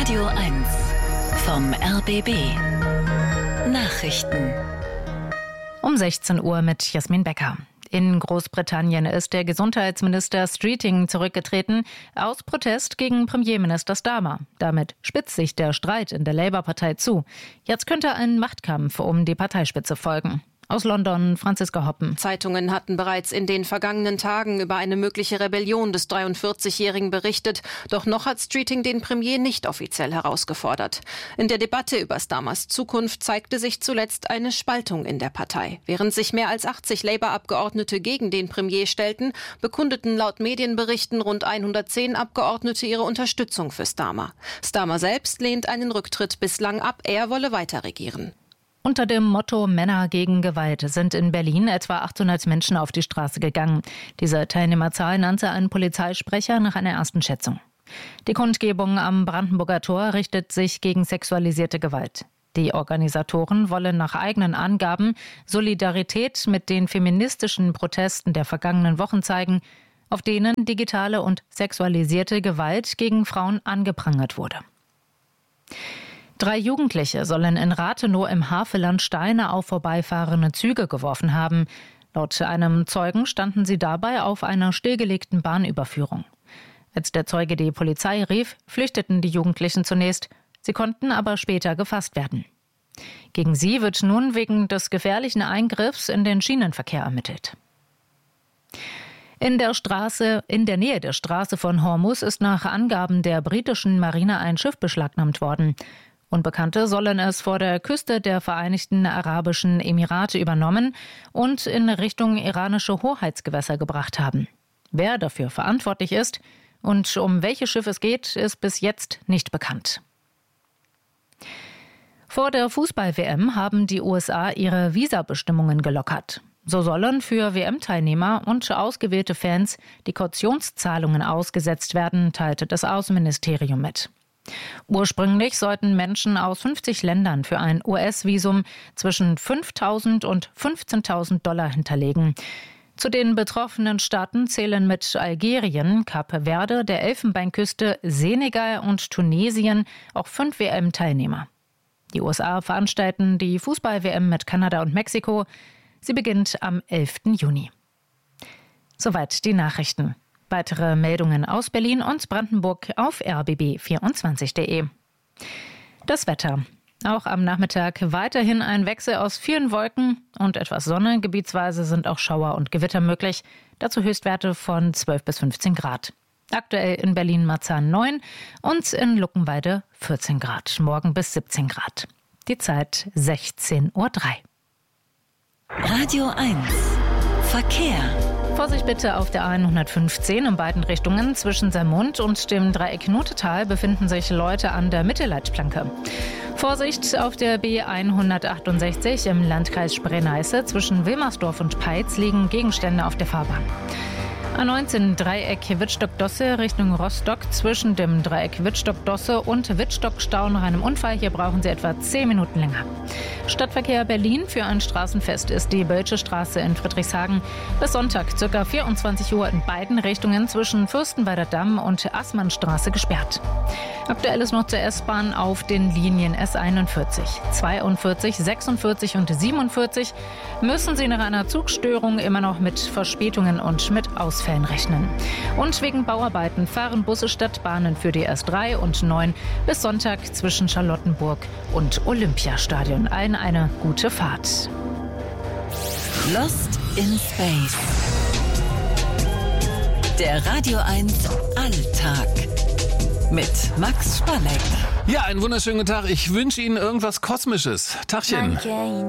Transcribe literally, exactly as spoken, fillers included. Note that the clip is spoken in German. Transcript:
Radio eins vom R B B. Nachrichten. Um sechzehn Uhr mit Jasmin Becker. In Großbritannien ist der Gesundheitsminister Streeting zurückgetreten, aus Protest gegen Premierminister Starmer. Damit spitzt sich der Streit in der Labour-Partei zu. Jetzt könnte ein Machtkampf um die Parteispitze folgen. Aus London, Franziska Hoppen. Zeitungen hatten bereits in den vergangenen Tagen über eine mögliche Rebellion des dreiundvierzigjährigen berichtet. Doch noch hat Streeting den Premier nicht offiziell herausgefordert. In der Debatte über Starmers Zukunft zeigte sich zuletzt eine Spaltung in der Partei. Während sich mehr als achtzig Labour-Abgeordnete gegen den Premier stellten, bekundeten laut Medienberichten rund hundertzehn Abgeordnete ihre Unterstützung für Starmer. Starmer selbst lehnt einen Rücktritt bislang ab, er wolle weiter regieren. Unter dem Motto Männer gegen Gewalt sind in Berlin etwa achthundert Menschen auf die Straße gegangen. Diese Teilnehmerzahl nannte ein Polizeisprecher nach einer ersten Schätzung. Die Kundgebung am Brandenburger Tor richtet sich gegen sexualisierte Gewalt. Die Organisatoren wollen nach eigenen Angaben Solidarität mit den feministischen Protesten der vergangenen Wochen zeigen, auf denen digitale und sexualisierte Gewalt gegen Frauen angeprangert wurde. Drei Jugendliche sollen in Rathenow im Havelland Steine auf vorbeifahrende Züge geworfen haben. Laut einem Zeugen standen sie dabei auf einer stillgelegten Bahnüberführung. Als der Zeuge die Polizei rief, flüchteten die Jugendlichen zunächst. Sie konnten aber später gefasst werden. Gegen sie wird nun wegen des gefährlichen Eingriffs in den Schienenverkehr ermittelt. In der Straße, in der Nähe der Straße von Hormuz ist nach Angaben der britischen Marine ein Schiff beschlagnahmt worden. Unbekannte sollen es vor der Küste der Vereinigten Arabischen Emirate übernommen und in Richtung iranische Hoheitsgewässer gebracht haben. Wer dafür verantwortlich ist und um welches Schiff es geht, ist bis jetzt nicht bekannt. Vor der Fußball-W M haben die U S A ihre Visabestimmungen gelockert. So sollen für W M-Teilnehmer und ausgewählte Fans die Kautionszahlungen ausgesetzt werden, teilte das Außenministerium mit. Ursprünglich sollten Menschen aus fünfzig Ländern für ein U S-Visum zwischen fünftausend und fünfzehntausend Dollar hinterlegen. Zu den betroffenen Staaten zählen mit Algerien, Kap Verde, der Elfenbeinküste, Senegal und Tunesien auch fünf W M-Teilnehmer. Die U S A veranstalten die Fußball-W M mit Kanada und Mexiko. Sie beginnt am elften Juni. Soweit die Nachrichten. Weitere Meldungen aus Berlin und Brandenburg auf r b b vierundzwanzig punkt de. Das Wetter. Auch am Nachmittag weiterhin ein Wechsel aus vielen Wolken und etwas Sonne. Gebietsweise sind auch Schauer und Gewitter möglich. Dazu Höchstwerte von zwölf bis fünfzehn Grad. Aktuell in Berlin-Marzahn neun und in Luckenwalde vierzehn Grad. Morgen bis siebzehn Grad. Die Zeit sechzehn Uhr drei. Radio eins Verkehr. Vorsicht bitte auf der hundertfünfzehn in beiden Richtungen. Zwischen Sermund und dem Dreieck Notetal befinden sich Leute an der Mittelleitplanke. Vorsicht auf der B hundertachtundsechzig im Landkreis Spree-Neiße. Zwischen Wilmersdorf und Peitz liegen Gegenstände auf der Fahrbahn. A neunzehn Dreieck Wittstock-Dosse Richtung Rostock. Zwischen dem Dreieck Wittstock-Dosse und Wittstock-Stau nach einem Unfall. Hier brauchen Sie etwa zehn Minuten länger. Stadtverkehr Berlin. Für ein Straßenfest ist die Bölsche Straße in Friedrichshagen bis Sonntag ca. vierundzwanzig Uhr in beiden Richtungen zwischen Fürstenwalder Damm und Assmannstraße gesperrt. Aktuell ist noch zur S-Bahn auf den Linien S einundvierzig, zweiundvierzig, sechsundvierzig und siebenundvierzig müssen Sie nach einer Zugstörung immer noch mit Verspätungen und mit Ausfällen rechnen. Und wegen Bauarbeiten fahren Busse statt Bahnen für die S drei und neun bis Sonntag zwischen Charlottenburg und Olympiastadion. Allen eine gute Fahrt. Lost in Space. Der Radio eins Alltag. Mit Max Spalleck. Ja, einen wunderschönen guten Tag. Ich wünsche Ihnen irgendwas Kosmisches. Tagchen. Danke.